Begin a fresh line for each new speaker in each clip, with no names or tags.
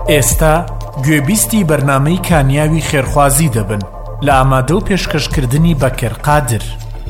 ئێستا گوێبیستی بەرنامەی کانیاوی خێرخوازی دەبن لە ئامادە و پێشکەشکردنی بەکر قادر.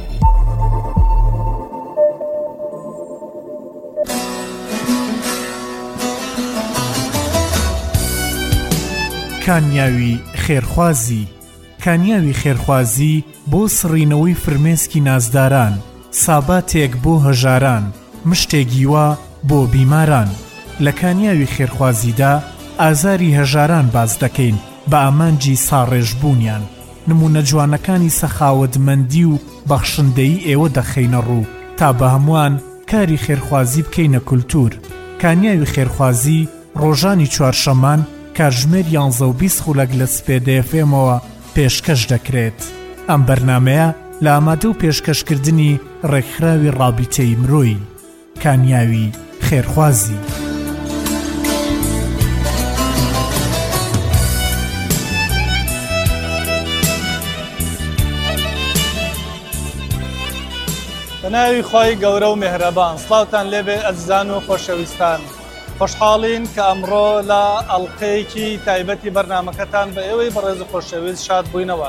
کانیاوی خێرخوازی. کانیاوی خێرخوازی بۆ سڕینەوەی فرمێسکی نازداران، ساباتێک بۆ هەژاران، مشتێکی وا بۆ بیماران. لە کانیاوی خێرخوازیدا ئازاری هەژاران باز دەکەین بە ئامانجی ساڕێژبوونیان. نمونە جوانەکانی سەخاوەتمەندی و بەخشندەی ئێوە دەخەینە ڕوو تا بە هەمووان کاری خێرخوازی بکەینە کولتور. کانیاوی خێرخوازی ڕۆژانی چوارشەمان کاتژمێر 11:20 خولەک لە سپێدە فێمەوە پێشکەش دەکرێت. ئەم بەرنامەیە لە ئامادە و پێشکەشکردنی ڕێکخراوی ڕابیتەی مرۆیی. کانیاوی خێرخوازی.
بەناوی خۆی گەورە و مێهرەبان، سڵاوتان لێبێ ئەزیزان و خۆشەویستان. خۆشحاڵین کە ئەمڕۆ لە ئەڵقەیەکی تایبەتی بەرنامەکەتان بە ئێوەی بەڕێز و خۆشەویست شاد بووینەوە.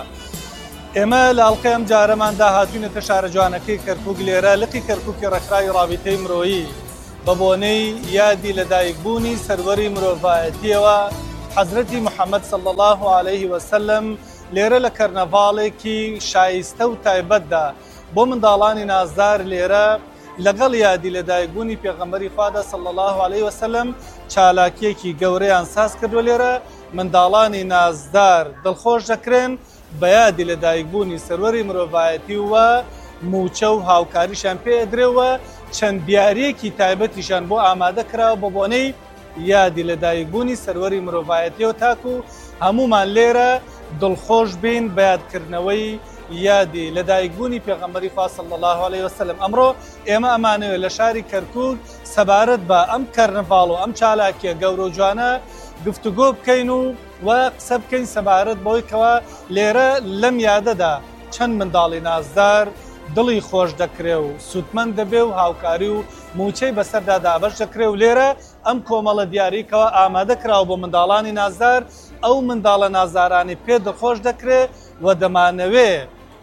ئێمە لە ئەڵقەی ئەم جارەماندا هاتوینەتە شارە جوانەکەی کەرکووک لێرە لقی کەرکووکی ڕێکخراوی ڕابیتەی مرۆیی بە بۆنەی یادی لەدایکبوونی سەروەری مرۆڤایەتیەوە حەزرەتی محەممەد صلی الله عليه وسلم لێرە لە کەرنەڤاڵێکی شایستە و تایبەتدا بۆ منداڵانی نازدار لێرە لەگەڵ یادی لەدایکبوونی پێغەمبەری خوادا صلی الله عليه وسلم چالاکیەکی گەورەیان ساز کردووە. لێرە منداڵانی نازدار دڵخۆش دەکرێن بە یادی لەدایکبوونی سەروەری مرۆڤایەتی وە موچە و هاوکاریشان پێدرێەوە چەند دیارەیەکی تایبەتیشان بۆ ئامادە کراوە بە بۆنەی یادی لەدایکبوونی سەروەری مرۆڤایەتیەوە تاکو هەمومان لێرە دڵخۆش بین بە یادکردنەوەی یادی لەدایکبوونی پێغەمبەری خوا صلی الله عليه وسلم. ئەمڕۆ ئێمە ئەمانەوێت لە شاری کەرکووک سەبارەت بە ئەم کەرنڤاڵ و ئەم چالاکیە گەورە و جوانە گفتوگۆ بکەین و قسە بکەین سەبارەت بەوەی کەوا لێرە لەم یادەدا چەند منداڵی نازدار دڵی خۆش دەکرێ و سوودمەند دەبێ و هاوکاری و موچەی بەسەردا دابەش دەکرێ و لێرە ئەم کۆمەڵە دیاریکەوە ئامادە کراوە بۆ منداڵانی نازدار. ئەو منداڵە نازدارانی پێ دڵخۆش دەکرێ و دەمانەوێ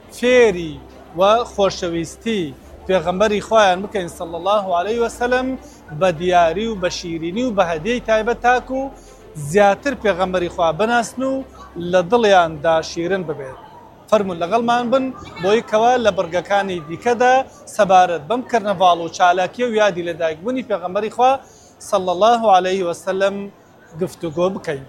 فێری و خۆشەویستی پێغەمبەری خۆیان بکەین صلی الله عليه وسلم بە دیاری و بە شیرینی و بە هەدیەی تایبەت تاکو زیاتر پێغەمبەری خوا بناسن و لە دڵیاندا شیرن ببێت. فەرمون لەگەڵمان بن بۆی کەوا لە بڕگەکانی دیکەدا سەبارەت بەم کەرنەڤاڵ و چالاکیە و یادی لەدایکبوونی پێغەمبەری خوا صلی الله عليه وسلم گفتوگۆ بکەین.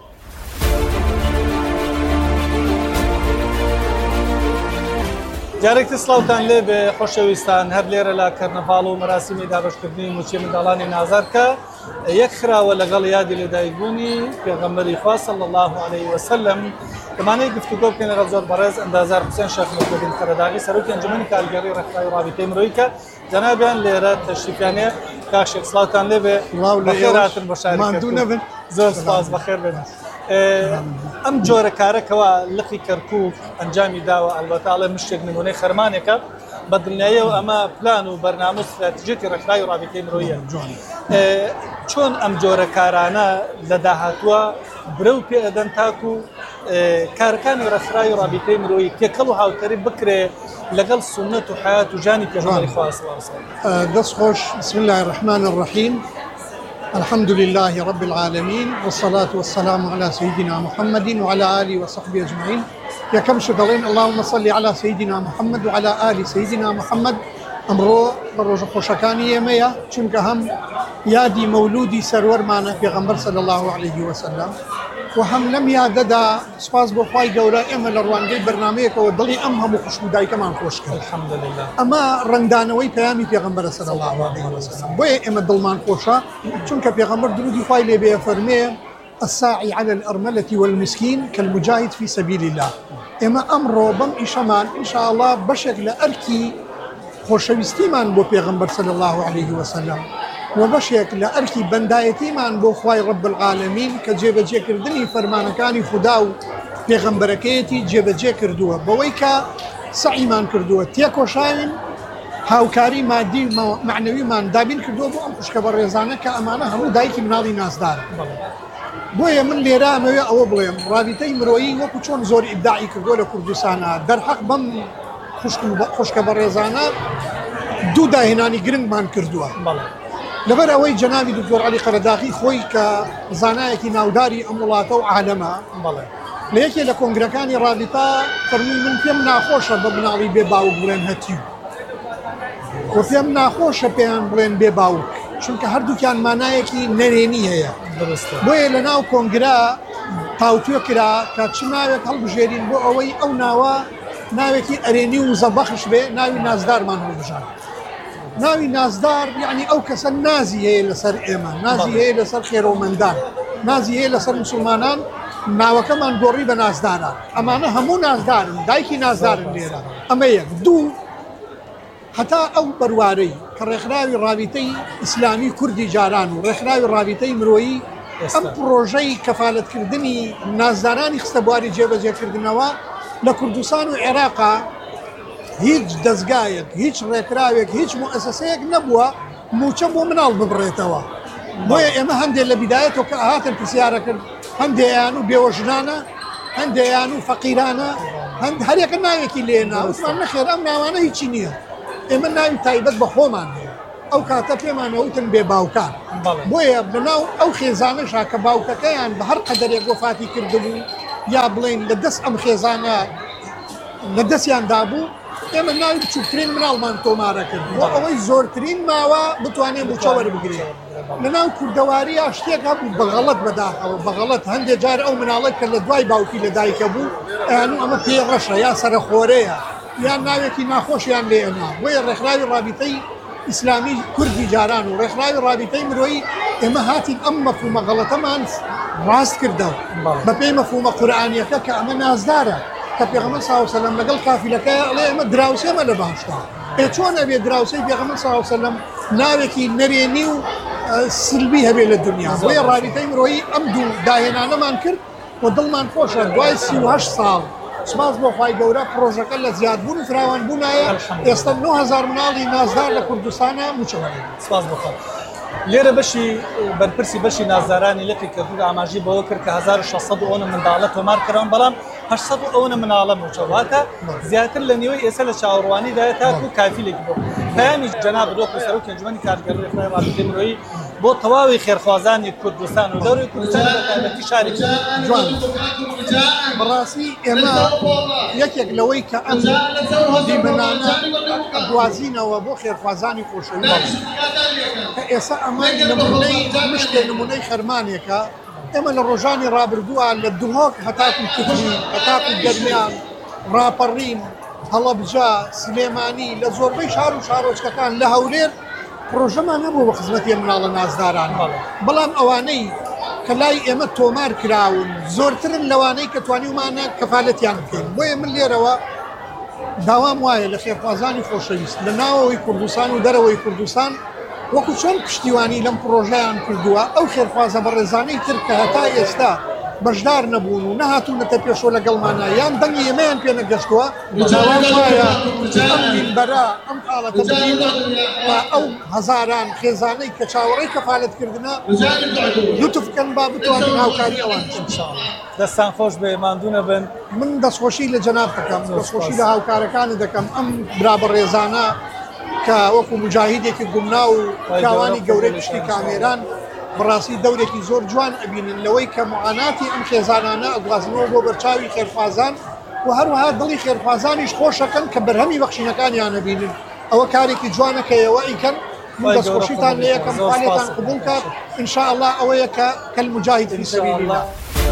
جارێکی سڵاوتان لێ بێ خۆشەویستان، هەر لێرە لە کەرنەڤاڵ و مەراسیمی دابەشکردنی موچەی منداڵانی نازدار کە یەک خراوە لەگەڵ یادی لەدایکبوونی پێغەمبەری خوا صلی الله عليه وسلم. دەمانەیە گفتوگۆ بکەین لەگەڵ زۆر بەڕێز ئەندازار حوسێن شێخ نەسرەدین قەرەداغی سەرۆکی ئەنجومەنی کاریگەری ڕێکخراوی ڕابیتەی مرۆیی کە جەنابیان لێرە تەشریفیانەیە. کاک شێخ سڵاوتان لێ بێ، بەخێر هاتن بۆ شاری کەرکووک. زۆر سپاس، بەخێر بێن. ئەم جۆرە کارەکەوە لقی کەرکووک ئەنجامی داوە، ئەلبەتە ئەڵێ مشتێک نمونەی خەرمانێکە بە دڵنیاییەوە ئەمە پلان و بەرنامە و استراتیژیەتی ڕێکخراوی ڕابیتەی مرۆییە. چۆن ئەم جۆرە کارانە لە داهاتووە برە و پێدەن تاکو کارەکانی ڕێکخراوی ڕابیتەی مرۆیی تێکەڵ و هاوتەری بکرێ لەگەڵ سونەت و حیات و ژانی پێغەمبەری خوا صلی الله عليه وسلم.
دەست خۆش. بسم الله الرحمن الرحيم. الحمد لله رب العالمين والصلاة والسلام على سيدنا محمد وعلى آله وصحبه أجمعين. يا كم شكرين اللهم صل على سيدنا محمد وعلى آل سيدنا محمد. أمرو بروج خوشكاني يميا چونك هم يادي مولودي سرور معنا في غنبر صلى الله عليه وسلم وهم لم ياددا سپاس بو خوای گەورە ئێمە لە ڕوانگەی بەرنامەیەکەوە دڵی ئەم هەموو خوشبوودایی کەمان خۆش کرد.
الحمد لله.
ئەمە ڕنگدانەوەی پەیامی پێغەمبەر صلی الله عليه وسلم. بۆیە ئێمە دڵمان خۆشە چونکە پێغەمبەر درودی خوای لێ بێ فەرمێ الساعي على الأرملة والمسكين كالمجاهد في سبيل الله. ئێمە ئەمڕۆ بەم ئیشەمان إن شاء الله بەشێک لە ئەرکی خۆشەویستیمان بۆ پێغەمبەر صلی الله عليه وسلم و بەشێک لە ئەرکی بەندایەتیمان بۆ خوای رب العالمین کە جێبەجێکردنی فەرمانەکانی خودا و پێغەمبەرەکەیەتی جێبەجێ کردووە بەوەی کە سعیمان کردووە تێکۆشاوین هاوکاری مادی و معنەویمان دابین کردووە بۆ ئەم خوشکە بەڕێزانە کە ئەمانە هەموو دایکی مناڵی نازدارن. بۆیە من لێرە ئەمەوێ ئەوە بڵێم ڕابطەی مرۆیی وەکو چۆن زۆر ئیبداعی کردووە لە کوردستانە دەرحەق بەم خوشکە بەڕێزانە دوو داهێنانی گرنگمان کردووە لەبەر ئەوەی جەنابی دکتۆر عەلی قەرەداغی خۆی کە زانایەکی ناوداری ئەم وڵاتە و عالەمە لە یەکێ لە کۆنگرەکانی ڕابطە فەرمووی من پێم ناخۆشە بە مناڵی بێ باوک بڵێن هەتیو و پێم ناخۆشە پێیان بڵێن بێ باوک چونکە هەردووکیان مانایەکی نەرێنی هەیە بۆیە لە ناو کۆنگرا تاوتوێ کرا کە چ ناوێک هەڵبژێرین بۆ ئەوەی ئەو ناوە ناوێکی ئەرێنی و زەبەخش بێ ناوی نازدارمان هەڵبژان ناوی نازدار یعنی ئەو کەسە نازی هەیە لەسەر ئێمە نازی هەیە لەسەر خێرۆمەندان نازی هەیە لەسەر مسلمانان ناوەکەمان گۆڕی بە نازداران ئەمانە هەموو نازدارن دایکی نازدارن لێرە ئەمە یەک دوو هەتا ئەو بەروارەی کە ڕێکخراوی ڕابطەی ئیسلامی کوردی جاران و ڕێکخراوی ڕابطەی مرۆیی ئەم پرۆژەی کەفالەتکردنی نازدارانی خستە بواری جێبەجێکردنەوە لە کوردستان و عێراقا هیچ دەستگایەک هیچ ڕێکراوێک هیچ موئەسسەیەک نەبووە موچە بۆ مناڵ ببڕێتەوە بۆیە ئێمە هەندێک لە بیدایەتەوە کە هاتن پرسیارە کرد هەندێیان و بێوەژنانە هەندێیان و فەقیرانە هەرێکە ناوێکی لێنا وتمان نەخێر ئەم ناوانە هیچی نییە ئێمە ناوی تایبەت بە خۆمان هەیە ئەو کاتە پێمانەوتن بێ باوکان بۆیە بەناو ئەو خێزانەشا کە باوکەکەیان بە هەر قەدەرێک وەفاتی کردبوو یا بڵێن لە دەست ئەم خێزانە لە دەستیان دابوو ئێمە ناوی بچووکترین مناڵمان تۆمارە کرد بۆ ئەوەی زۆرترین ماوە بتوانێت موچە وەربگرێت لە ناو کوردەواریە شتێک هەبوو بەغەڵەت بەداخەوە بەغەڵەت هەندێک جار ئەو مناڵێک کە لە دوای باوکی لە دایکە بوو ئەیان ئەمە پێڕەشە یا سەرخۆرەیە یان ناوێکی ناخۆشیان لێنا بۆیە ڕێکخراوی ڕابطەی ئیسلامی کوردی جاران و ڕێکخراوی ڕابطەی مرۆیی ئێمە هاتین ئەم مەفهومە غەڵەتەمان ڕاست کردەوە بە پێی مەفهومە قورئانیەکە کە ئەمە نازدارە کە پێغەمبەر صلی الله علیه و سلم لەگەڵ کافیلەکەی ئەڵێ ئەمە دراوسێمە لە باشتا چۆن ئەبێ دراوسەی پێغەمبەر صلی الله علیه و سلم ناوێکی نەرێنی و سلبی هەبێ لە دنیا بۆیە ڕابطەی مرۆیی ئەم دوو داهێنانەمان کرد و دڵمان خۆشە دوای 38 ساڵ سپاس بۆ خوای گەورە پرۆژەکە لە زیادبوون و فراوانبوونایە ئێستا 9000 مناڵی نازدار لە کوردستانە موچەوەری
سپاس بۆ خۆ لێرە بەشی بەرپرسی بەشی نازدارانی لەقی کردو ئاماژی بەوە کرد کە 1600 ئەوە منداڵە تۆمار کراون بەڵام 800 ئەوە مناڵە موچەواتە زیاتر لە نیوەی ئێستا لە چاوەڕوانیدایە تاکو کافیلێکی بۆ پەیامی جەناب دۆکتۆر سەرۆک ئەنجومەنی کارگەری ڕێکخراوی ڕابطەی مرۆیی بۆ تەواوی خێرخوازانی کوردستان و دەوری کوردستان بە تایبەتی شارێکی
جوان بەڕاستی ئێمە یەکێک لەوەی کە ئەم دیمەنانە دوازینەوە بۆ خێرخوازانی خۆشەویست کە ئێستا ئەمە نمونەی مشتێ نمونەی خەرمانێکە ئێمە لە ڕۆژانی ڕابردووە لە دوهۆک هەتاکو کوردی هەتاکو گەرمیان ڕاپەڕین هەڵەبجە سلێمانی لە زۆربەی شار و شارۆچکەکان لە هەولێر پرۆژەمان نەبوو بە خزمەتی مناڵە نازداران بەڵام ئەوانەی کە لای ئێمە تۆمار کراون زۆرترن لەوانەی کە توانیمانە کەفالەتیان بکەین بۆیە من لێرەوە داوام وایە لە خێرخوازانی خۆشەویست لە ناوەوەی کوردستان و دەرەوەی کوردستان وەکو چۆن پشتیوانی لەم پرۆژەیان کردووە ئەو خێرخوازە بە ڕێزانەی تر کە هەتا ئێستا بەشدار نەبوون و نەهاتوونەتە پێشۆ لەگەڵمانە یان دەنگی ئێمەیان پێ نەگەشتووە داوام وایە ئەم مینبەرە ئەم حاڵەتە ببینە و ئەو هەزاران خێزانەی کە چاوەڕێی کەفالەتکردنە لوتف بکەن با بتوانین هاوکاری ئەوان
دەستان خۆش بێ ماندوونە بن
من دەستخۆشی لە جەناب دەکەم دەستخۆشی لە هاوکارەکانی دەکەم ئەم برابەڕێزانە کە وەکو مجاهیدێکی گومنا و پیاوانی گەورەی پشتی کامێران بەڕاستی دەورێکی زۆر جوان ئەبینن لەوەی کە معاناتی ئەم خێزانانە ئەگوازنەوە بۆ بەرچاوی خێرخوازان و هەروەها دڵی خێرخوازانیش خۆشەکەن کە بەرهەمی بەخشینەکانیان ئەبینن ئەوە کارێکی جوانەکە ئێوە ئیکەن دەستخۆشیتان لە یەکەم فعالیتان قبول کات ئینشاء الله ئەوەیە کە کەالمجاهید فی سەبیل الله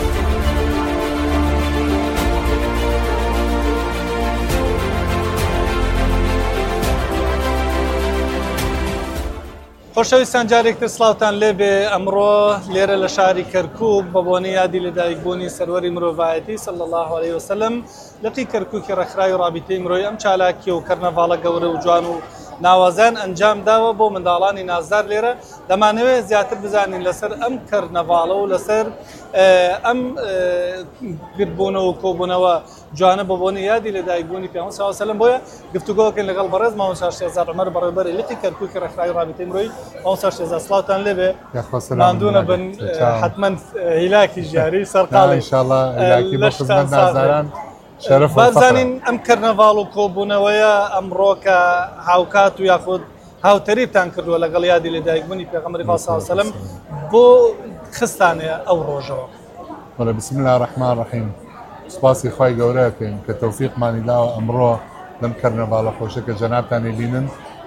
خۆشەویستان جارێکتر سڵاوتان لێبێ ئەمڕۆ لێرە لە شاری کەرکووک بە بۆنەی یادی لەدایکبوونی سەروەری مرۆڤایەتی صلی الله عليه وسلم لەقی کەرکووکی ڕێکخراوی ڕابطەی مرۆیی ئەم چالاکی و کەرنەڤاڵە گەورە و جوان و ناوازیان ئەنجام داوە بۆ منداڵانی نازدار لێرە دەمانەوێت زیاتر بزانین لەسەر ئەم کەرنەڤاڵە و لەسەر ئەم گرتبوونەوە و کۆبوونەوە جوانە بۆبوونی یادی لەدایکبوونی پێغەمبەر صلی الله علیه و سلم بۆیە گفتوگۆکەین لەگەڵ بەڕێز مامۆستا شێرزاد عومەر بەڕێوەبەری لقی کەرکووکی ڕێکخراوی ڕابطەی مرۆیی مامۆستا شێرزاد سڵاوتان لێبێ ماندوونە بن حتمەن هیلاکی ژیاری سەرقاڵی
ئینشاءالله هیلاکی بۆ خزمەت نازداران شەرەف و فەخرە.
بازانین ئەم کەرنەڤاڵ و کۆبوونەوەیە ئەمڕۆ کە هاوکات و یاخود هاوتەریبتان کردووە لەگەڵ یادی لەدایکبوونی پێغەمبەری خوا صلی الله علیه و سلم بۆ خستانەیە ئەو ڕۆژەوە.
وەڵا بسم الله الرحمن الرحیم. سپاسی خوای گەورە دەکەین کە تەوفیقمانی داوە ئەمڕۆ لەم کەرنەڤاڵە خۆشە کە جەنابتان بینن.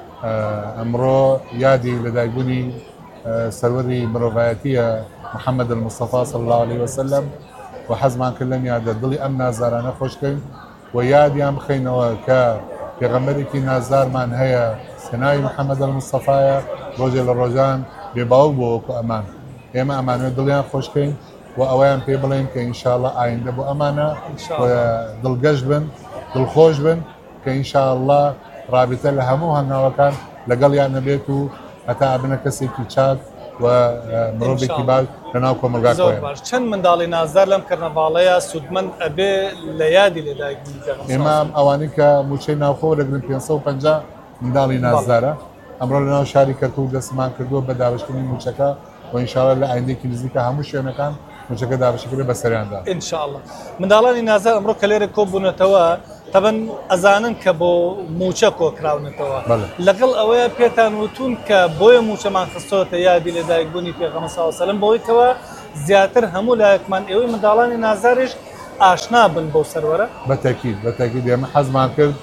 ئەمڕۆ یادی لەدایکبوونی سەروەری مرۆڤایەتیە محەممەد المستەفا صلی الله عليه وسلم و حەزمان کرد لەم یادە دڵی ئەم نازدارانە خۆشکەین و یادیان بخەینەوە کە پێغەمبەرێکی نازدارمان هەیە کە ناوی محەممەد المستەفایە ڕۆژێ لە ڕۆژان بێباوک بۆ وەکو ئەمان. ئێمە ئەمانوێت دڵیان خۆشکەین و ئەوەیان پێ بڵێن کە ئینشاءالله ئایندە بۆ ئەمانە دڵگەشت بن دڵخۆش بن کە ئینشاءالله ڕابطە لە هەموو هەنگاوەکان لەگەڵیان نەبێت و هەتا بنە کەسێکی چاک و مرۆڤێکی باش لەناو کۆمەلگاکەوە.
چەند منداڵی نازدار لەم کەرنەڤاڵەیە سوودمەند ئەبێ لە یادی لەدایکبوونی پێغەمبەر.
ئێمە ئەوانەی کە موچەی ناوخۆ دەگرن 550 منداڵی نازدارە ئەمڕۆ لەناو شاری کەرکووک دەستمان کردووە بە دابشکردنی موچەکە و ئینشاءالله لە ئایندێکی نزیکە هەموو شوێنەکان موچەکە دابشکردن بەسەریاندا.
ئینشاءالله منداڵانی نازدار ئەمڕۆ کە لێرە کۆبوونەتەوە تەبەن ئەزانن کە بۆ موچە کۆکراونەتەوە لەگەڵ ئەوەیە پێتان وتون کە بۆیە موچەمان خستۆتە یادی لەدایکبوونی پێغەمبەر صلی الله علیه و سلم بۆی کەوە زیاتر هەموو لایەکمان ئێوەی منداڵانی نازداریش ئاشنا بن بۆ سەروەرە.
بەتەکید ئێمە حەزمان کرد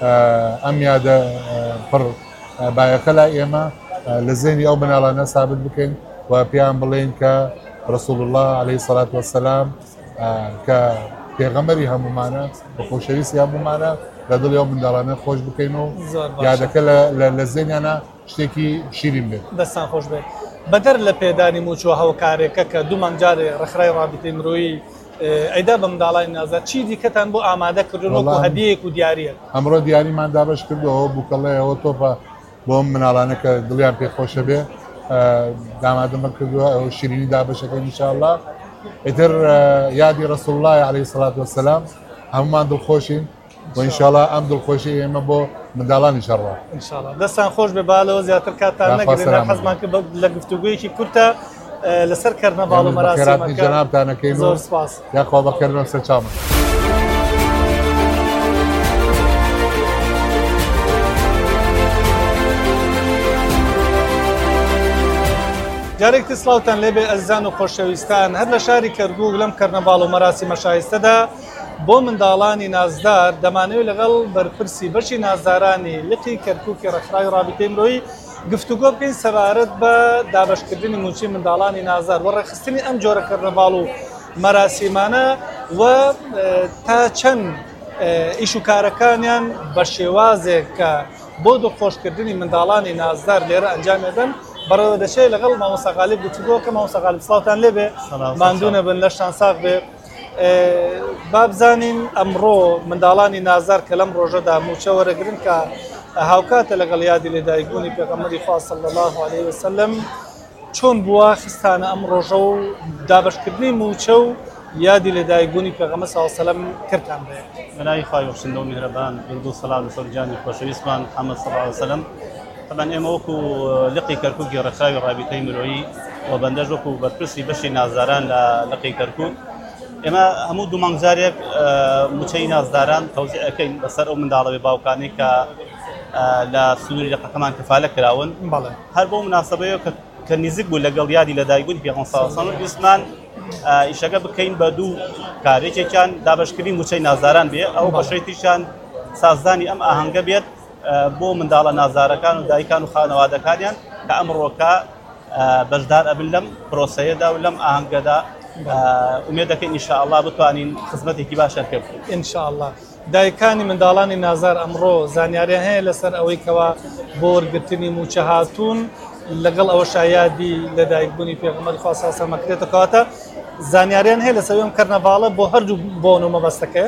ئەم یادە پڕ بایەخە لای ئێمە لە زێنی ئەو بناڵانە سابت بکەین و پێیان بڵێن کە رسول الله عليه الصلاة والسلام کە پێغەمبەری هەمومانە بە خۆشەویستی هەمومانە لە دڵی ئەو منداڵانە خۆش بکەین و یادەکە لە زێنیانە شتێکی شیرین بێت.
دەستان خۆش بێت. بەدەر لە پێدانی موچوە هەوکارێکە کە دوو مانجارێ ڕێکخراوی ڕابطەی مرۆیی ئەیدا بە منداڵانی نازدار چی دیکەتان بۆ ئامادەکردن وەکو هەدیەیەک و دیارە؟
ئەمڕۆ دیاریمان دابەش کردەوە بووکەڵەیەوە تۆپە بۆ مناڵانە کە دڵیان پێخۆشە بێ دامادەمە کردووە ئەو شیرینی دابەشەکەی ئینشاءالله. ئیتر یادی رسول الله عليه الصلاة والسلام هەمومان دڵخۆشین و ئینشاءالله ئەم دڵخۆشی ئێمە بۆ منداڵانی شەڕە.
ئینشاءالله دەستان خۆش بێ بالەوە زیاتر کاتان نەگرێن حەزمان کرد لە گفتوگویەکی کورتە لەسەر کەرنەڤاڵ و مەراسیمەکە
جەنابتانەکەین و
زۆر سپاس
یاخوا بەکەردنەوە سەر چاومە.
جارێکی سڵاوتان لێبێ ئەزیزان و خۆشەویستان هەر لە شاری کەرکووک لەم کەرنەڤاڵ و مەراسیمە شایستەدا بۆ منداڵانی نازدار دەمانەوێت لەگەڵ بەرپرسی بەشی نازدارانی لقی کەرکووکی ڕێکخراوی ڕابطەی مرۆیی گفتوگۆ بکەین سەبارەت بە دابەشکردنی موچەی منداڵانی نازدار و ڕێکخستنی ئەم جۆرە کەرنەڤاڵ و مەراسیمانە و تا چەند ئیش و کارەکانیان بە شێوازێک کە بۆ دڵخۆشکردنی منداڵانی نازدار لێرە ئەنجامێدەن بەڕێوە دەچێت لەگەڵ مامۆستا غالیب گفتوگۆکە. مامۆستا غالیب سڵاوتان لێبێ ماندوونە بن لەشتان ساغ بێ. با بزانین ئەمڕۆ منداڵانی نازدار کە لەم ڕۆژەدا موچە وەرەگرن کە هاوکاتە لەگەڵ یادی لەدایکبوونی پێغەمبەری خوا صلی الله عليه وسلم چۆن بووە خستانە ئەم ڕۆژە و دابەشکردنی موچە و یادی لەدایکبوونی پێغەمبەر صلی الله عليه وسلم کردان بێ.
بەناوی خوای بەخشندە و میهرەبان درود و سەلام لەسەر جانی خۆشەویستمان محەممەد صلی الله عليه وسلم. طبعا ئێمە وەکو لقی کەرکووکی ڕێکخراوی ڕابطەی مرۆیی و بەندەش وەکو بەرپرسی بەشی نازداران لە لقی کەرکووک ئێمە هەموو دوو مانگجارێک موچەی نازداران تەوزیع ئەەکەین بەسەر ئەو منداڵەوەی باوکانی کە لە سنووری لقەکەمان کفالە کراون هەر بۆ مناسبەیە کە نزیک بوو لەگەڵ یادی لەدایکبوونی پێغەمبەر صلی الله علیه و سلم ویستمان ئیشەکە بکەین بە دوو کارێکێکیان دابەشکردنی موچەی نازداران بێ ئەو بەشەی تریشیان سازدانی ئەم ئاهەنگە بێت بۆ منداڵە نازدارەکان و دایکان و خانەوادەکانیان کە ئەمڕۆکە بەشدار ئەبن لەم پرۆسەیەدا و لەم ئاهەنگەدا ئومێد دەکەین ئینشاءالله بتوانین خزمەتێکی باشە پێ بکەین
ئینشاءالله. دایکانی منداڵانی نازدار ئەمڕۆ زانیاریان هەیە لەسەر ئەوەی کەوا بۆ وەرگرتنی موچە هاتوون لەگەڵ ئەوە شایادی لەدایکبوونی پێغەمبەری خوا صلی الله علیه و سلم کاتە زانیاریان هەیە لەسەر ئەم کەرنەڤاڵە بۆ هەردوو بۆن و مەبەستەکە.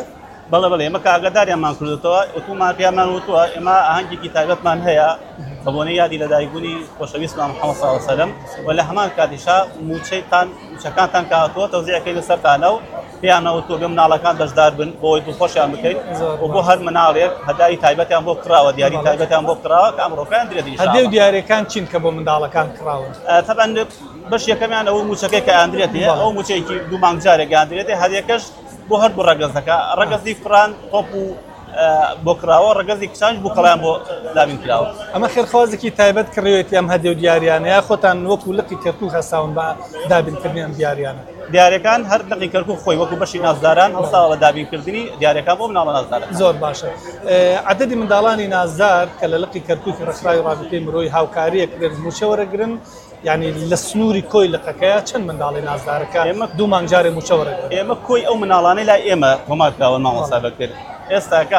بەڵێ بەڵێ ئێمە کە ئاگاداریانمان کردوتەوە وتومان پێیانمان وتووە ئێمە ئاهەنگێکی تایبەتمان هەیە بە بۆنەی یادی لەدایکبوونی خۆشەویستمان محەممەد صلی الله علیه وسلم و لە هەمان کاتیشا موچەکانتان کاتووە تەوزیعەکەی لەسەرتانە و پێیانەوتووە بێ مناڵەکان بەشدار بن بۆی دڵخۆشیان بکەین و بۆ هەر مناڵێک هەدای تایبەتیان بۆ کراوە دیاری تایبەتیان بۆ کراوە کە ئەمڕۆکان درێت
هەدێ و دیارەکان چین کە بۆ منداڵەکان کراون
تەبەن بەش یەکەمیان ئەوە موچەکەی کە ئاندرێتی ئەو موچەیەکی دوو مانگ جارێک ئاندرێتی هەدیەکەش بۆ هەر بۆ ڕەگەزەکە ڕەگەزی فران تۆپ و بۆ کراوە ڕەگەزی کچانش بوو کەڵیان بۆ دابین کراوە
ئەمە خێرخوازێکی تایبەت کڕێتی ئەم هەدێ و دیاریانە یا خۆتان وەکو لقی کەرکوو هەساون بە دابینکردنی ئەم دیاریانە
دیارەکان هەر لقی کەرکوو خۆی وەکو بەشی نازداران هەڵساوە بە دابینکردنی دیارەکان بۆ مناڵە نازداران
زۆر باشە عەدەدی منداڵانی نازدار کە لە لقی کەرکووکی ڕێکخراوی ڕابطەی مرۆیی هاوکاریەکرێن موچە وەرەگرن یعنی لە سنووری کۆی لقەکەیە چەند منداڵی نازدارەکە ئێمە دوو مانگجارێ موچە وەرەگرن
ئێمە کۆی ئەو مناڵانەی لای ئێمە تۆمار کراوە مامۆستا بەکرد ئێستاکە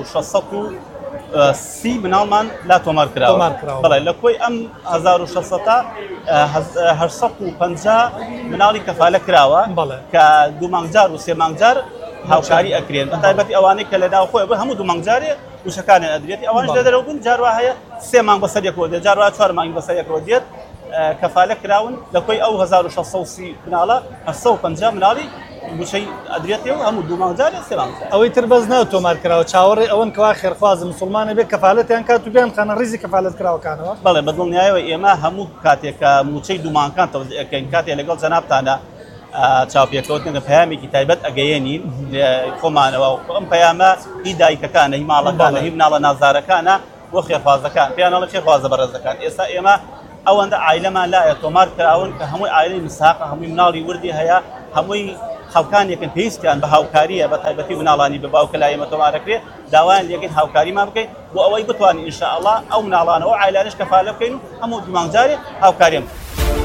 1630 مناڵمان لا تۆمار کراوە بەڵێ لە کۆی ئەم 1650 مناڵی کەفالە کراوە کە دوو مانگجار و سێ مانگجار هاوکاری ئەکرێن بە تایبەتی ئەوانەی کە لە ناو خۆی بە هەموو دوو مانگجارێ وشەکانیان ئەدرێتی ئەوانش لە دەرەوە بوون جاروا هەیە سێ مانگ بەسەر یەکەوە دێت جاروا 4 مانگ بەسەر یەکەوە دێت کەفالە کراون لە کۆی ئەو 1630 مناڵە 850 مناڵی موچەی ئەدرێتی و هەموو دوو مانگجارێ سێ مانگجار
ئەوەی تر بەس ناو تۆمار کراوە چاوەڕێ ئەوەن کەوا خێرخواز مسلمانە بێت کەفالەتیان کات و بیان خانە ڕیزی کەفالەت کراوەکانەوە
بەڵێ بەدڵنیایەوە ئێمە هەموو کاتێک کە موچەی دوومانکان تەوزیعەکەین کاتێک لەگەڵ جەنابتانە چاوپێکەوتن کە پەیامێکی تایبەت ئەگەیەنین خۆمانەوە و ئەم پەیامە هی دایکەکانە هی ماڵەکانە هی مناڵە نازدارەکانە بۆ خێرخوازەکان پێیانەڵە خێرخوازە بەڕێزەکان ئێستا ئێمە ئەوەندە عایلەمان لایە تۆمار کراون کە هەمووی عایلەی مساقە هەمووی مناڵی وردی هەیە هەمووی خەڵکانێکن پێویستیان بە هاوکاریە بە تایبەتی مناڵانی بە باوکە لای ئێمە تۆمارەکرێ داوایان لێکەین هاوکاریمان بکەین بۆ ئەوەی بتوانین ئینشاءالله ئەو مناڵانەوە عایلانش کەفالە بکەین و هەموو دوو مانگجارێ هاوکاریان بکەین.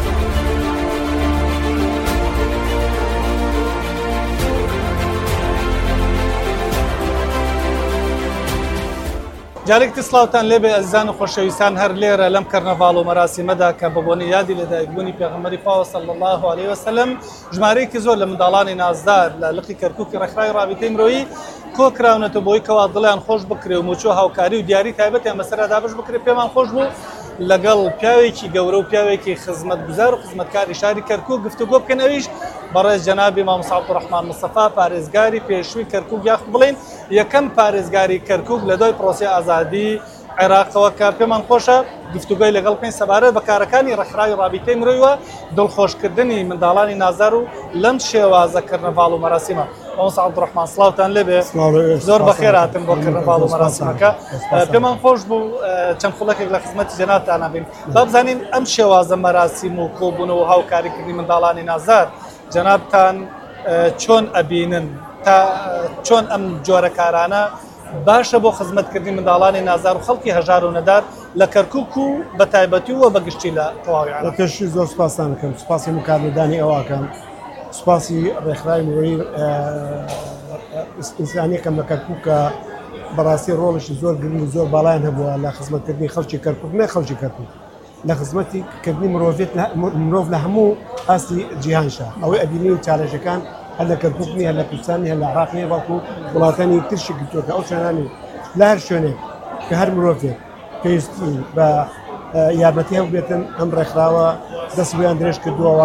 جارێکی سلااوان لێبێ ئەزیزان و خۆشەویستان هەر لێرە لەم کەرنەڤاڵ و مەراسیمەدا کە بەبوونی یادی لەدایکبوونی پێغەمبەری خوا صلی الله علیه وسلم ژمارەیەکی زۆر لە منداڵانی نازدار لە لقی کەرکووکی ڕێکخراوی ڕابطەی مرۆیی کۆکراونەتەوە بۆی کەوا دڵیان خۆش بکرێ و موچۆ هاوکاری و دیاری تایبەتیان بەسەرا دابش بکرێ پێمان خۆش بوو لەگەڵ پیاوێکی گەورە و پیاوێکی خزمەتگوزار و خزمەتکاری شاری کەرکووک گفتوگۆ بکەن ئەویش بەڕێز جەنابی مامۆستا عەبدوڕەحمان مستەفا پارێزگاری پێشووی کەرکووک یاخ بڵێن یەکەم پارێزگاری کەرکووک لە دوای پرۆسەی ئازادی عێراقەوە کە پێمان خۆشە گفتوگۆی لەگەڵ بکەین سەبارەت بە کارەکانی ڕێکخراوی ڕابطەی مرۆییەوە دڵخۆشکردنی منداڵانی نازدار و لەم شێوازە کەرنەڤاڵ و مەراسیمە. مامۆستا عەبدوڕەحمان سڵاوتان لێبێ زۆر بەخێر هاتن بۆ کەرنەڤاڵ و مەراسیمەکە پێمان خۆش بوو چەند خولەکێک لە خزمەتی جەنابتان بین با بزانین ئەم شێوازە مەراسیم و کۆبوونەوە و هاوکاریکردنی منداڵانی نازدار جەنابتان چۆن ئەبینن تا چۆن ئەم جۆرە کارانە باشە بۆ خزمەتکردنی منداڵانی نازدار و خەڵکی هەژار و نەدار لە کەرکووک و بە تایبەتی و بەگشتی لە تەواوی عێراق.
پێشی زۆر سوپاسان دەکەم سوپاسی مکارلەدانی ئەوەکەم سوپاسی ڕێکخراوی مرۆیی ئینسانیەکەم لە کەرکووکە بەڕاستی ڕۆڵشی زۆر گرنگ و زۆر باڵایان هەبووە لە خزمەتکردنی خەڵکی کەرکووک نە خەڵکی کەرکووک لە خزمەتی کردنی مرۆڤ لە هەموو ئاستی جیهانشە ئەوەی ئەبینی و چالێژەکان هەر لە کەرکووکنی هەر لە کوردستانی هەر لە عێراقی بەڵکو وڵاتانی ترشی گرتووەکە ئەو چۆنانی لە هەر شوێنێک کە هەر مرۆڤێک پێویستی بە یارمەتی هەبوو بێتن ئەم ڕێکخراوە دەست بۆیان درێژ کردووەوە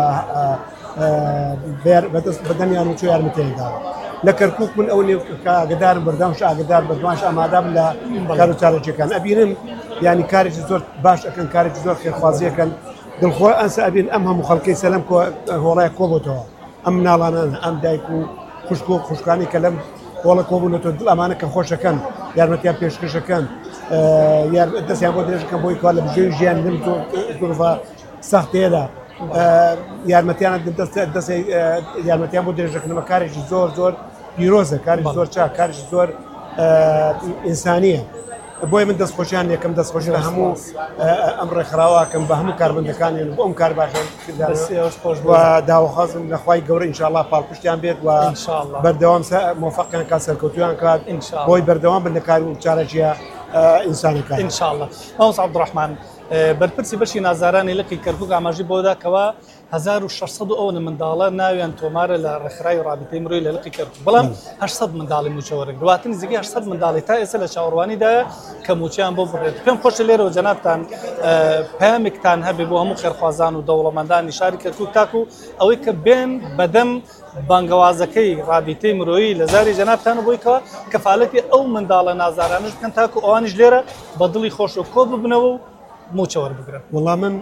بەدەمیان و چۆ یارمەتیان داوە لە کەرکووک من ئەو کە ئاگدارم بەردەوامش ئاگدار بەردوانش ئامادەم لە کار و چالێکیەکان ئەبینم ینی کارێکی زۆر باش ئەکەن کارێکی زۆر خێرخوازیەکەن دڵخۆی ئەنسە ئەبین ئەم هەموو خەڵکەی سەلەم هۆڵای کۆبووتەوە ئەم مناڵانە ئەم دایک و خوشک و خوشکانی کە لەم هۆڵە کۆبوونەوە دڵ ئەمانە کە خۆشەکەن یارمەتیان پێشکەشەکەن دەستیان بۆ درێژەکەن بۆی کار لە بژێوی ژیان لەم زۆرفە سەختەیەدا یارمەتیان یارمەتیان بۆ درێژەکەنەوە کارێکی زۆر زۆر پیرۆزە کارێکی زۆر چاک کارێکی زۆر ئینسانیە بۆی من دەستخۆشیان یەکەم دەستخۆشی لە هەموو ئەم ڕێکخراوەکەم بە هەموو کاربندەکانیان بۆ ئەم کار باشە داوەخوازم لە خوای گەورە ئینشاءالله پاڵپشتیان بێت و بەردەوام مۆفەقیان کات سەرکەوتویان کات بۆی بەردەوام بن لە کار و چارەژیە ئینسانەکان
ئینشاءالله. مامۆستا عەبدوڕەحمان بەرپرسی بەشی نازارانی لقی کەرکووک ئاماژی بۆ داکەوە 1600 ئەو منداڵە ناویان تۆمارە لە ڕێکخراوی و ڕابطەی مرۆیی لە لقی کەرکووک بەڵام 800 منداڵی موچەوەرەگرت دواتر نزیکەی 800 منداڵی تا ئێستا لە چاوەڕوانیدایە کە موچیان بۆ بڕێت پێم خۆشە لێرەوە جەنابتان پامێکتان هەبێ بۆ هەموو خێرخوازان و دەوڵەمەندانی شاری کەرکووک تاکو ئەوەی کە بێن بەدەم بانگەوازەکەی ڕابطەی مرۆیی لە زاری جەنابتانە بۆیکەوە کەفالەتی ئەو منداڵە نازارانش بکەن تاکو ئەوانیش لێرە بە دڵی خۆش و کۆ ببنەوە و موچەوەر بگرن.
وەڵام من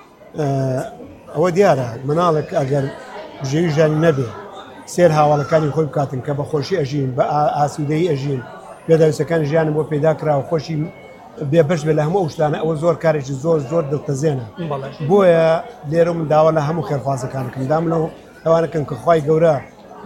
ئەوە دیارە مناڵێک ئەگەر ژێوی ژانی نەبێ سێر هاوڵەکانی خۆی بکاتن کە بە خۆشی ئەژین بە ئاسوودەیی ئەژین پێداویستەکانی ژیانم بۆ پەیدا کراوە خۆشی بێبەش بێ لە هەموو ئەو شتانە ئەوە زۆر کارێکی زۆر دڵتەزێنە بۆیە لێرە من داوا لە هەموو خێرخوازەکانەکەم دامنەوە ئەوانەکەن کە خوای گەورە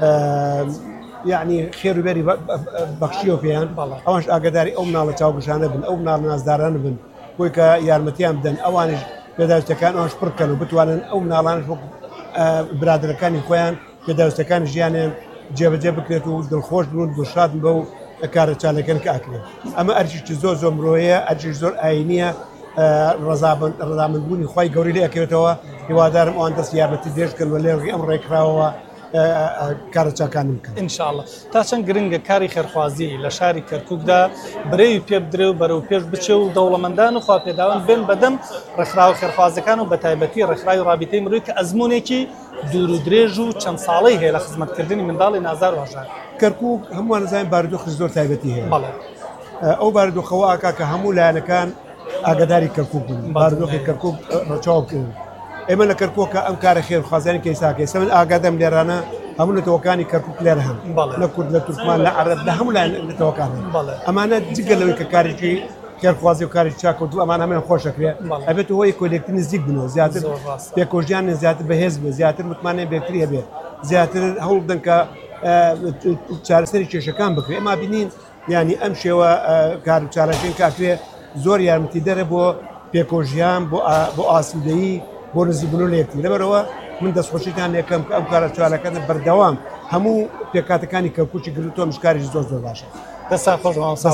یعنی خێر و بێری بەخشیەوە پێیان ئەوانش ئاگداری ئەو مناڵە چاوگشانە بن ئەو مناڵە نازدارانە بن بۆی کە یارمەتیان بدەن ئەوانش پێداویستەکان ئەوش پڕکەن و بتوانن ئەو مناڵانش برادرەکانی خۆیان پێداویستەکانی ژیانیان جێبەجێ بکرێت و دڵخۆش بن دڵشاد بە و کارە چالەکەن کە ئاکرێت ئەمە ئەرچی زۆر مرۆیە ئەرچی زۆر ئاینیە ڕەزامەندبوونی خی گەوری لێ ئەکەوێتەوە هیوادارم ئەوان دەست یارمەتی دێشکن و لێڕی ئەم ڕێکراوەوە کارە چاکانم بکەن
ئینشاءڵڵا تا چەند گرنگە کاری خێرخوازی لە شاری کەرکووکدا برێوی پێ بدرێ و بەرەو پێش بچێ و دەوڵەمەندان و خواپێداوان بێن بەدەم ڕێکخراوە خێرخوازەکان و بە تایبەتی ڕێکخراوی ڕابطەی مرۆیی کە ئەزمونێکی دوور و درێژ و چەند ساڵەی هەیە لە خزمەتکردنی منداڵی نازار و هەژار.
کەرکووک هەمووان زانین بارودۆخی زۆر تایبەتی هەیە ئەو بارودۆخەوە ئاکا کە هەموو لایەنەکان ئاگداری کەرکووک بن بارودۆخی کەرکووک ڕەچاوکردن ئێمە لە کەرکووکە ئەم کارە خێرخوازانی کەیساکە ئێستا من ئاگادەم لێرانە هەموو نەتەوەکانی کەرکووک لێرە هەن لە کورد لە تورکمان لە عەرەب لە هەموو لایەن نەتەوەکان ئەمانە جگە لەوەی کە کارێکی خێرخوازی و کاری چاکەوتو ئەمان هەمێن خۆشەکرێت ئەبێت هۆی کۆلێکتی نزیک بنەوە زیاتر پێکۆژیان زیاتر بەهێز بێ زیاتر متمانێ بێکتری هەبێت زیاتر هەوڵ بدەن کە چارەسەری کێشەکان بکرێت ئەما بینین ینی ئەم شێوە کار و چارەکەین کاکرێ زۆر یارمەتی دەرە بۆ پێکۆژیان بۆ ئاسوودەیی بۆ نزیکبوون و لێکتی لەبەرەوە من دەستخۆشیتان یەکەم کە ئەم کارە چارەکەنە بەردەوام هەموو پێکاتەکانی کەرکووکی گرتووە مشکاری زۆر باشە.
دەستا خۆش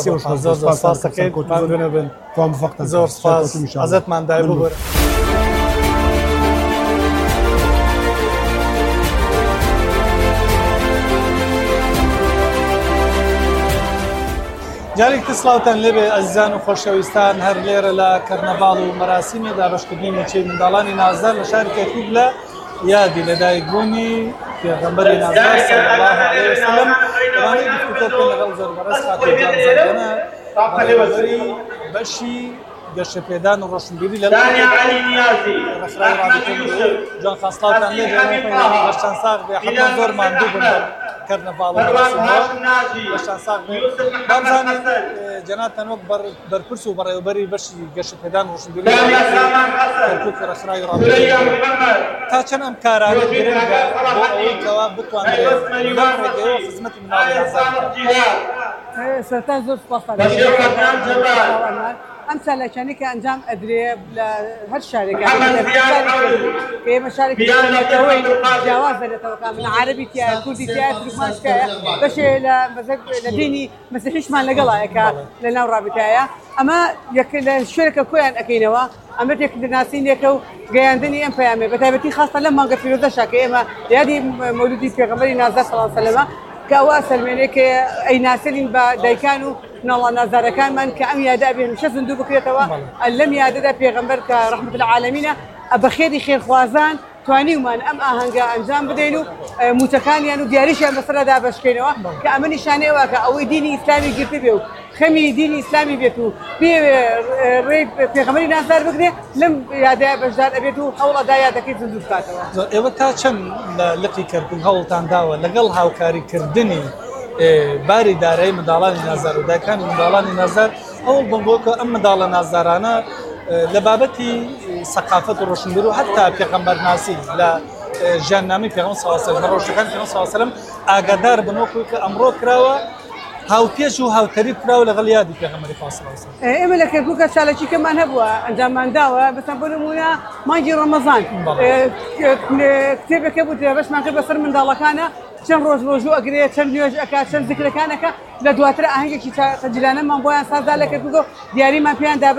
زۆر سپاس حەزەتمان دای ببەرە. جارێک سلااوتان لێبێ ئەزیزان و خۆشەویستان هەر لێرە لە کەرنەڤاڵ و مەراسیمی دابەشکردنی موچەی منداڵانی نازار لە شاری کەرکووک لە یادی لەدایکبوونی پێغەمبەری نازار صلی الله علیه وسلم ڕانەی گفتگۆ بکەین لەگەڵ زۆربەڕست خاتون جانزادەنە ڕێبەری بەشی گەشەپێدان و ڕۆشنبیری لە ڕێکخراوی ڕابطەی مرۆیی جوان خان سلااوتان لێبێ بەشتان ساغ بێ حەما زۆر ماندوو بن کەرنەڤاڵ و مەراسیمەوە بەشتان ساغ بێ بامزانین جەنابتان وەک بەرپرس و بەڕێوەبەری بەشی گەشەپێدان و ڕۆشنبیری کەرکووک ڕێکخراوی ڕابطەی تا چەند ئەم کارانە گرنگە بۆ ئەوەی کەوا بتوانرێت لەم ڕێگەیەوە خزمەتی منداڵی نازار
سەرتا زۆر سپاس ئەم چالەکانی کە ئەنجام ئەدرێ لە هەر شارێکە ئێمە شارێکەوەی جیاواز دەرێتەوەکان من عەرەبی تایە کوردی تایە تورکمانشکایە بەشێ لە دینی مەسیحیشمان لەگەڵایەکە لە ناو ڕابطەیە ئەمە لە شوێنێکە کۆیان ئەەکەینەوە ئەمە تێک ناسینێکە و گەیاندنی ئەم پەیامێ بەتایبەتی خاستە لە مانگە پیرۆزەشە کە ئێمە یادی مەولودی پێغەمبەری نازار صلی الله علیه وسلم کە ئەوە سەلمێنێک ئەی ناسلین بە دایکان و ناڵە نازارەکانمان کە ئەم یادا بێن شە زندوو بکرێتەوە لەم یادەدا پێغەمبەر کە ڕەحمەت العالەمینە بە خێری خێرخوازان توانیومان ئەم ئاهەنگە ئەنجام بدەین و موچەکانیان و دیاریشیان بەسەردا بەشکەینەوە کە ئەمە نیشانەیەوە کە ئەوەی دینی ئیسلامی گرتی بێ و خەمی دینی ئیسلامی بێت و ڕێی پێغەمبەری نازار بگرێ لەم یادەیە بەشدار ئەبێت و هەوڵەدا یادەکەی زندوو بکاتەوە.
ئێوە تا چەند لە لقی کەرکووک هەوڵتان داوە لەگەڵ هاوکاریکردنی باری دارایی منداڵانی نازار و دایکانی منداڵانی نازار ئەوڵ بم بۆ کە ئەم منداڵە نازارانە لە بابەتی سەقافەت و ڕۆشنبیر و حتا پێغەمبەرناسی لە ژیاننامەی پێغەمبەر صلی الله علیه و سلم ڕۆژەکانی پێغەمبەر صلی الله علیه و سلم ئاگادار بن وەکوی کە ئەمڕۆ کراوە هاوپێش و هاوتەری کراوە لەگەڵ یادی پێغەمبەری خوا صلی الله علیه و سلم.
ئێمە لە کەرکووکە چالەکیکەمان هەبووە ئەنجاممان داوە بەسەر بۆ نمونە مانگی ڕەمەزان کتێبێکە بوو بەشمان کرد بەسەر منداڵەکانە چەند ڕۆژ ئەگرێت چەند نوێژ ئەکا چەند ذکرەکانەکە لە دواتر ئاهەنگێکی تەجیلانەمان بۆیان سازدا لە کەرکووکە دیاریمان پێیان دابەش کرد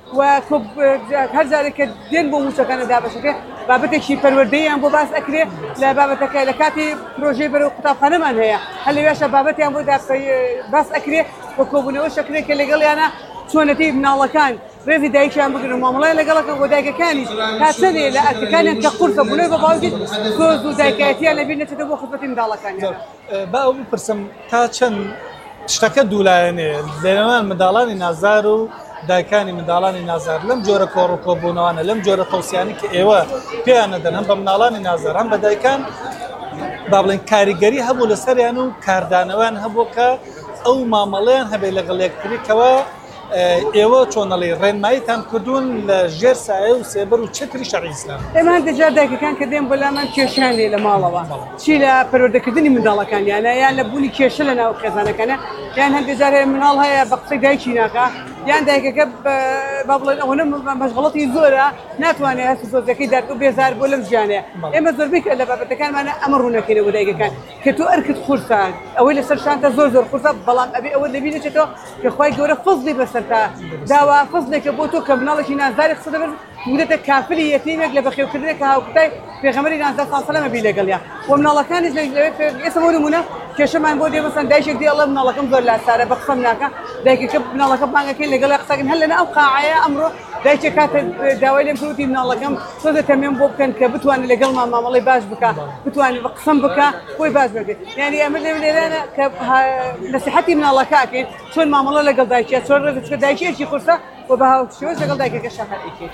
وكب هرجع كدين بوموسا كان دابا شكل بابتك شي پروردهی هم بو باس اکری لا بابتك لكاتي بروجي برو قطابخانه من هي هل ياش بابتي هم بو باس اکری وكوبني وش اکری كلي قال انا شونتي من الله كان ريفي دايش هم بقول ماملا لا قالك ودايك كاني كاتني لا كان كقرصه بنوي باباجي كوز ودايكاتي انا بينا تدبو خطتي من الله كان
باو برسم تاچن تشتكى دولاني زمان مدالاني نازارو دایکانی منداڵانی نازار لەم جۆرە کۆڕکۆبوونەوانە لەم جۆرە تەوسیانی کە ئێوە پێیانەدەن هەم بە مناڵانی نازار هەم بە دایکان با بڵێن کاریگەری هەبوو لەسەریان و کاردانەوەیان هەبوو کە ئەو مامەڵەیان هەبێ لەگەڵ یەکتریکەوە ئێوە چۆنەڵی ڕێنماییتان کردوون لە ژێر سایە و سێبەر و چتری شەرعی ئیسلام
ئێمان دەجار دایکەکان کە دێن بۆ لامان کێشانێ لە ماڵەوە چی لە پەروەردەکردنی منداڵەکانیانە یان لە بوونی کێشە لە ناو خێزانەکانە یان هەندێک جار هەیە مناڵ هەیە بە قسەی دایکی ناکە یان دایکەکە با بڵێن ئەوەنە مەشغەڵەتی زۆرە ناتوانێت هەست زۆرەکەی دەرک و بێزار بۆ لەم ژیانەیە ئێمە زۆربەی لە بابەتەکانمانە ئەمە ڕوونەکەینە بۆ دایکەکان کە تۆ ئەرکت قورسە ئەوەی لەسەر شانتە زۆر زۆر قورسە بەڵام ئەبێ ئەوە دەبینێتەوە کە خوای گەورە فەزلی بەسەرتا داوا فەزلێکە بۆ تۆ کە مناڵێکی نازداری قسە دەبێت ودەتە کافری یەتیمێک لە بەخێوکردنێک هاوکتای پێغەمبەری نازدار صلی الله علیه و سلم بی لەگەڵیا و مناڵەکانیش ئێستا بۆ نمونە کێشەمان بۆ دێ مەسەن دایشێک دی ئەڵێ مناڵەکەم زۆر لاسارە بە قسەم ناکە دایکەکە مناڵەکە بانگەکەین لەگەڵا قسەکەن هەر لەنە ئەو قاعەیە ئەمڕۆ دایکێک کاتە داوای لێم کردوتی مناڵەکەم تۆ دەتەمێن بۆ بکەن کە بتوانێت لەگەڵمان مامەڵەی باش بکە بتوانێت بە قسەم بکە بۆی باش بکەیت یعنی ئەمە لێرانە کە نەسیحەتی مناڵەکەکەین چۆن مامەڵە لەگەڵ دایکیە چۆن ڕێزت کە دایکێکی قورسە و بە هاوشێوەش لەگەڵ دایکەکە شاهەرئیکەیت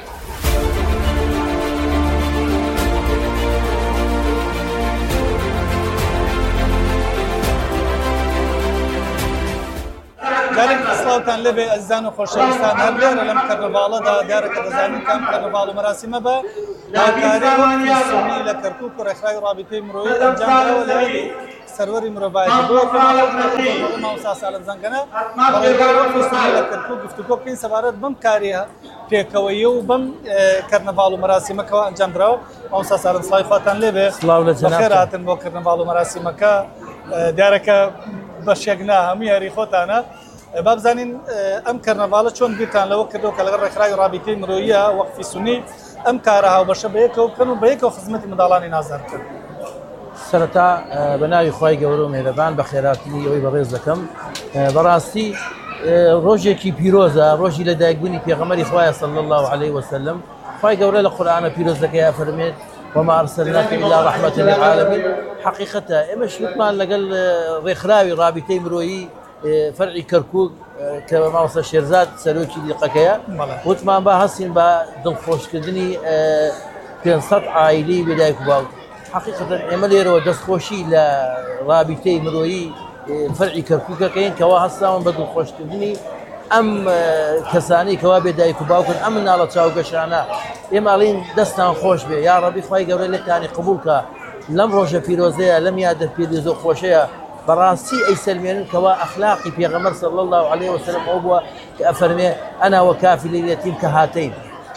جارێک سڵاوتان لێبێ ئەزیزان و خۆشەویستان هەر لێرە لەم کەرنەڤاڵەدا دیارەکە دەزانین کام کەرنەڤاڵ و مەراسیمە بە هاوکاری وەقفی سونی لە کەرکووک و ڕێکخراوی ڕابطەی مرۆیی ئەنجامدراوە لە سەروەری مرۆڤایەتی بۆ مامۆستا سالم زەنگەنە بەڕێوەبەری وەقفی سونی لە کەرکووک گفتوگۆ بکەین سەبارەت بەم کاریە پێکەوەیی و بەم کەرنەڤاڵ و مەراسیمەکەەوە ئەنجامدراوە مامۆستا سالم سڵاوی خواتان لێبێ بەخێر هاتن بۆ کەرنەڤاڵ و مەراسیمەکە دیارەکە بەشێکنا هەمووی هەری خۆتانە با بزانین ئەم کەرنەڤاڵە چۆن بیرتان لەوە کردەوە کە لەگەڵ ڕێکخراوی ڕابطەی مرۆییە وەقفی سونی ئەم کارە هاوبەشە بەیەکەوە بکەن و بەیەکەوە خزمەتی منداڵانی نازار بکەن
سەرەتا بە ناوی خوای گەورە و مێهرەبان بە خێراتنی ئەوەی بەڕێز دەکەم بەڕاستی ڕۆژێکی پیرۆزە ڕۆژی لە دایکبوونی پێغەمبەری خوایە صلی الله علیه وسلم خوای گەورە لە قورئانە پیرۆزەکەیە فەرمێت وما أرسلناك إلا رحمة للعالمين حقيقة إما شوتمان لقل ريخراوي رابطي مروي فرعي كركوك كما وصل شيرزاد سلوكي لقكيا وتمان با هسين با دل خوش كدني كان سطع عائلي بدايك باو حقيقة إما ليرو دس خوشي لرابطي مروي فرعي كركوك كاين كوا هسان بدل خوش كدني ئەم کەسانی کەوا بێدایک و باوکن ئەم مناڵە چاوگەشانە ئێماڵین دەستان خۆش بێ یا ڕەبی خوای گەورە لێتانی قبولکە لەم ڕۆژە پیرۆزەیە لەم یادە پیرۆزە خۆشەیە بەڕاستی ئەیسەلمێنن کەوا ئەخلاقی پێغەمبەر صلی الله علیه وسلم ئەو بووە کە ئەفەرمێ ئەنا وەکافلی اليەتیم کەهاتەین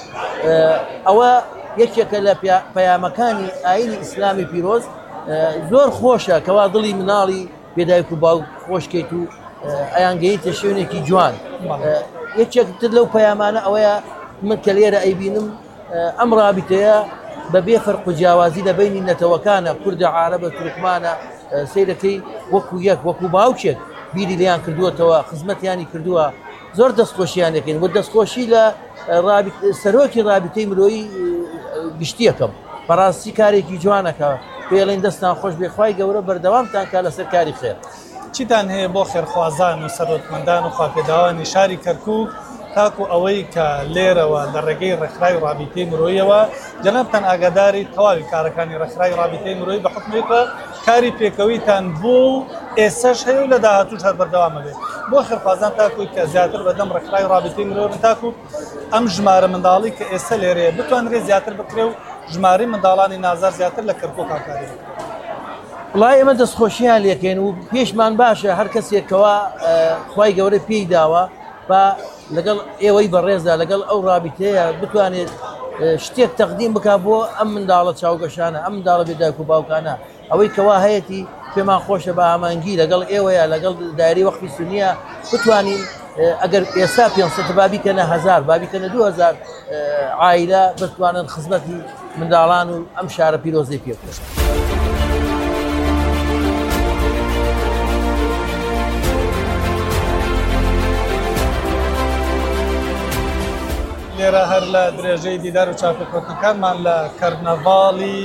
ئەوە یەکێکە لە پەیامەکانی ئاینی ئیسلامی پیرۆز زۆر خۆشە کەوا دڵی مناڵی بێدایک و باوک خۆشکەیت و ئەیانگەیتە شوێنێکی جوان یەکێکتر لەو پەیامانە ئەوەیە من کە لێرە ئەیبینم ئەم رابطەیە بەبێ فەرق و جیاوازی لە بینی نەتەوەکانە کوردە عارەبە تورکمانە سەیرەکەی وەکو یەک وەکو باوکێک بیری لیان کردووەتەوە خزمەتیانی کردووە زۆر دەستخۆشیان دەکەین بۆ دەستخۆشی لە سەرۆکی رابطەی مرۆیی گشتیەکەم بەڕاستی کارێکی جوانەکە پێڵین دەستان خۆش بێ خوای گەورە بەردەوامتان کا لەسەر کاری خێر
چیتان هەیە بۆ خێرخوازان و سەرۆتمەندان و خواپێداوانی شاری کەرکووک تاکو ئەوەی کە لێرەوە لە ڕێگەی ڕێکخراوی ڕابطەی مرۆییەوە جەنابتان ئاگاداری تەواوی کارەکانی ڕێکخراوی ڕابطەی مرۆیی بە حکمێکە کاری پێکەویتان بوو ئێسەش هەیە و لە داهاتووش هەر بەردەوامە بێت بۆ خێرخوازان تاکوی کە زیاتر بەدەم ڕێکخراوی ڕابطەی مرۆیی تاکو ئەم ژمارە منداڵی کە ئێستا لێرەیە بتوانرێت زیاتر بکرێ و ژمارەی منداڵانی نازار زیاتر لە کەرکووک کاری
وڵای ئێمە دەستخۆشییان لێکەین و پێشمان باشە هەر کەسێکەوە خوای گەورە پێی داوە بە لەگەڵ ئێوەی بەڕێزدا لەگەڵ ئەو رابطەیە بتوانێت شتێک تەقدیم بک بۆ ئەم منداڵە چاوگەشانە ئەم منداڵە بێدایک و باوکانە ئەوەی کەوا هەیەی پێمان خۆشە بە ئامانگی لەگەڵ ئێوەیە لەگەڵ دایری وەقفی سونیە بتوانین ئەگەر ئێستا 500 بابیکەنە 1000 بابیکەنە 2000 عائلە بتوانن خزمەتی منداڵان و ئەم شارە پیرۆزەی پێ بکەن.
لێرە هەر لە درێژەی دیدار و چاپێکۆتنەکانمان لە کەرنەڤاڵی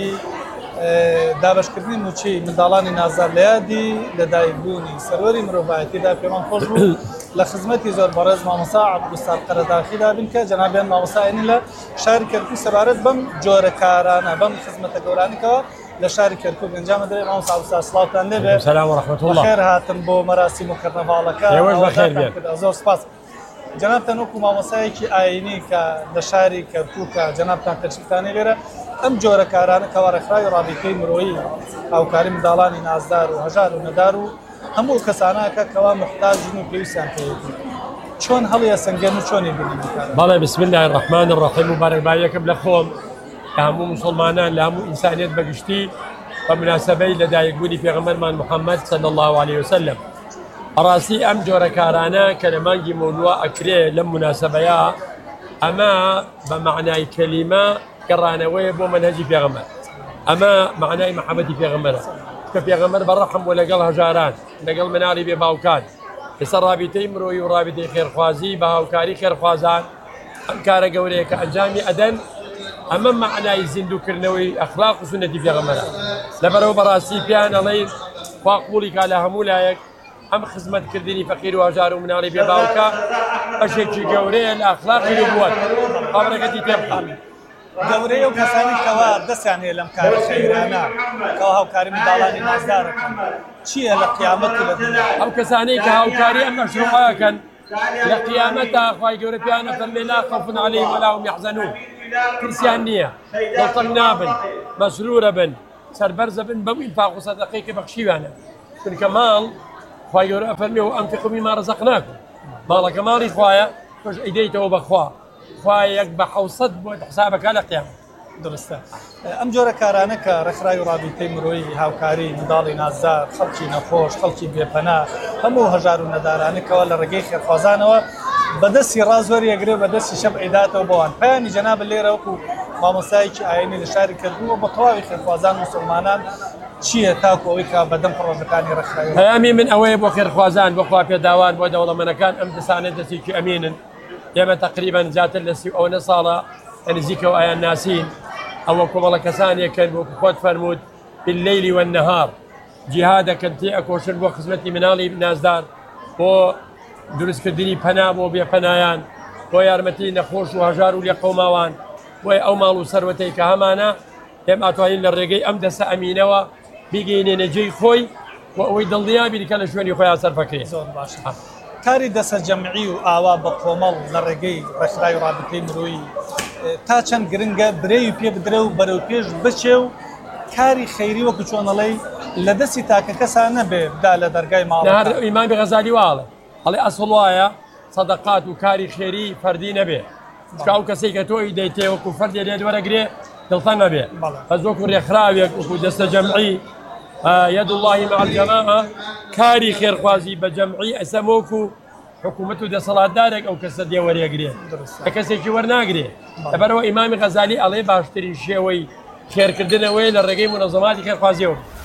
دابشکردنی موچی منداڵانی نازدار لە یادی لەدایکبوونی سەروەری مرۆڤایەتیدا پێمان خۆش بوو لە خزمەتی زۆر بەڕێز مامۆستا عەبدولستار قەرەداخیدا بین کە جەنابیان مامۆستایانی لە شاری کەرکووک سەبارەت بەم جۆرە کارانە بەم خزمەتە گەورانیکەوە لە شاری کەرکووک ئەنجام دەدرێت. مامۆستا عەبدولستار سڵاوتان لێبێ.
سەلام و ڕەحمەت الله.
بەخێر هاتن بۆ مەراسیم و کەرنەڤاڵەکە.
ئێوەش بەخێر بێن.
زۆر سپاس. جەنابتان وەکو مامۆستایەکی ئاینی کە لە شاری کەرکووکە جەنابتان تەشریفتانی لێرە ئەم جۆرە کارانە کەوا ڕێکخراوی ڕابطەی مرۆیی هاوکاری منداڵانی نازدار و هەژار و نەدار و هەموو کەسانەکە کەوا محتاجن و پێویستیان پێیەتی چۆن هەڵیە سەنگێن و چۆنی بینین؟
بەڵێ بسم الله الرحمن الرحیم و بارەکبایەکەم لە خۆم لە هەموو مسلمانان لە هەموو ئینسانیەت بەگشتی بە مناسبەی لەدایکبوونی پێغەمبەرمان محەممەد صلی الله عليه وسلم. ڕاستی ئەم جۆرە کارانە کە لە مانگی مۆلووە ئەکرێ لەم مناسبەیە ئەمە بە معنای کەلیمە گەڕانەوەیە بۆ منهەجی پێغەمبەر، ئەمە معنای محەممەدی پێغەمبەرە کە پێغەمبەر بەڕەحم بۆ لەگەڵ هەژاران لەگەڵ مناڵی بێ باوکان ئێستا ڕابطەی مرۆیی و ڕابطەی خێرخوازی بە هاوکاری خێرخوازان ئەم کارە گەورەیە کە ئەنجامی ئەدەن ئەمە معنای زیندووکردنەوەی ئەخلاق و سونەتی پێغەمبەرە. لەبەرەوە بەڕاستی پیان ئەڵێن خوا قبوڵی کا لە هەموو لایەک ئەم خزمەتکردنی فەقیر و هەژار و مناڵی بێ باوکە بەشێکی گەورەیە لە ئەخلاقی نبووەت. خابرەکەتی پێ بخەمی
گەورەی و کەسانی کەوا دەستیان هەیە لەم کارە خەیرانە کەوا هاوکاری منداڵانی نازدارەکەن چییە لە قیامەت و لە دنیا؟
ئەو کەسانەی کە هاوکاری ئەم مەشروعەکەن لە قیامەتدا خوای گەورە پیانە فەرمێ لا خەوفٌ عەلەیهیم وەلا هوم یەحزەنوون، ترسیان نییە، دڵتەنگ نابن، مەسرورە بن، سەربەرزە بن بەم ئینفاق و سەدەقەی کە بەخشیوانە. چونکە ماڵ خوای گەورە ئەفەرمێ وئەنفقوا مما رەزەقناکم، ماڵەکە ماڵی خوایە تۆش ئەیدەیتەوە بەخوا، خوای یەک بە 700 بۆ حسابەکە لە قیامەت.
درستە. ئەم جۆرە کارانە کە ڕێکخراوی و ڕابطەی مرۆیی هاوکاری منداڵی نازدار خەڵکی نەخۆش خەڵکی بێپەنا هەموو هەژار و نەدارانەکەوە لە ڕێگەی خێرخوازانەوە بەدەستی ڕازوەری ئەگرێ بەدەستی شەب ئەیداتەوە بۆوان. پەیامی جەنابە لێرە وەکو مامۆستایەکی ئاینی لە شاری کەرکووک بۆ تەواوی خێرخوازان مسلمانان چییە تاکو ئەوەی کە بەدەم پڕۆژەکانی ڕێکخراوی؟
پەیامی من ئەوەیە بۆ خێرخوازان بۆ خوا پێداوان بۆ دەوڵەمەندەکان ئەم دەسانێت دەستێکی ئەمینن. ئێمە تقریبا زیاتر لە 30 ساڵە نزیکەوە ئایان ناسین ئەوە کۆمەڵە کەسانێکن وەکو خۆت فەرموود بالليل والنهار جیهادەکەن تێ ئەکۆشن بۆ خزمەتی مناڵی نازدار بۆ دروستکردنی پەنا بۆ بێپەنایان بۆ یارمەتی نەخۆش و هەژار و لێ قەوماوان بۆی ئەو ماڵ و سەروەتەی کە هەمانە ئێم ئاتوانین لە ڕێگەی ئەم دەسە ئەمینەوە بیگەینێنە جێی خۆی و ئەوەی دڵنیابی کە لە شوێنی خۆیان سەرفەکرێت.
زۆر باشە. کاری دەسە جەمعی و ئاوا بە کۆمەڵ لە ڕێگەی ڕێکخراوی و ڕابطەی مرۆیی تا چەند گرنگە برێوی پێ بدرێ و بەرەو پێش بچێ و کاری خەیری وەکو چۆنەڵەی لە دەستی تاکە کەسان نەبێ بدا لە دەرگای ماڵەکە.
ئیمامی غەزالی واڵێ ئەڵێ ئەسڵ وایە سەدەقات و کاری خێری فەردی نەبێ، چکە ئەو کەسێک کە تۆی دەیتێ وەکو فەردێ لێ وەرەگرێ دڵتەنگ نەبێ. بەس وەکو ڕێکخراوێک وەکو دەستە جەمعی یەد الله مع الجەماعە کاری خێرخوازی بە جەمعی ئەسەمۆکو حکوومەت و دەسەڵاتدارێک ئەو کەسە دێ وەرێگرێ کە کەسێکی وەرناگرێ. لەبەرەوە ئیمامی غەزالی ئەڵێ باشترین شێوەی خێرکردنەوەی لە ڕێگەی منەظەماتی خێرخوازیەوە.